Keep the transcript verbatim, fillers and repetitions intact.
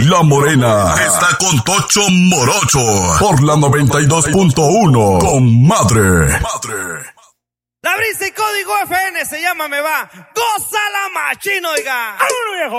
La Morena está con Tocho Morocho por la noventa y dos punto uno. Comadre. La brisa y código F N se llama Me Va. Gózala machino, oiga. ¡Vámonos, viejo!